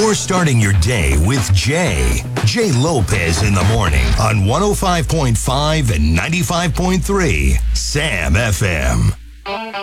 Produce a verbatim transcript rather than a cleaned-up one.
You're starting your day with Jay. Jay Lopez in the morning on one oh five point five and ninety-five point three Sam F M.